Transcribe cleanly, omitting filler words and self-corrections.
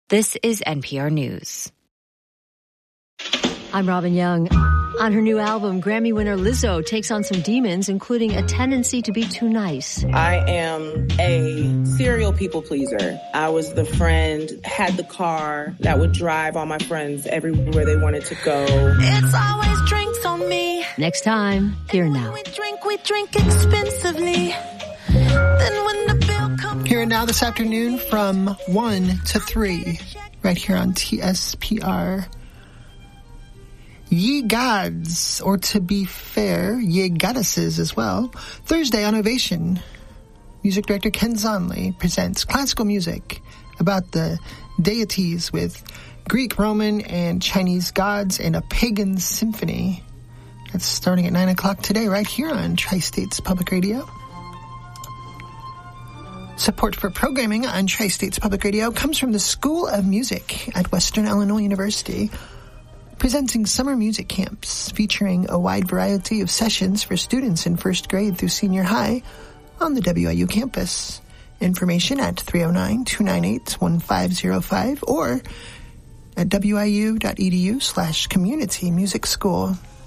This is NPR News. I'm Robin Young. On her new album, Grammy winner Lizzo takes on some demons, including a tendency to be too nice. I am a serial people pleaser. I was the friend, had the car that would drive all my friends everywhere they wanted to go. It's always drinks on me. Next time, here now. We drink expensively. Then when the bill comes... Here and now this afternoon from 1 to 3, right here on TSPR. Ye Gods, or to be fair, Ye Goddesses as well. Thursday on Ovation, music director Ken Zonley presents classical music about the deities with Greek, Roman, and Chinese gods and a pagan symphony. That's starting at 9 o'clock today right here on Tri-States Public Radio. Support for programming on Tri-States Public Radio comes from the School of Music at Western Illinois University, presenting summer music camps featuring a wide variety of sessions for students in first grade through senior high on the WIU campus. Information at 309-298-1505 or at wiu.edu/community music school.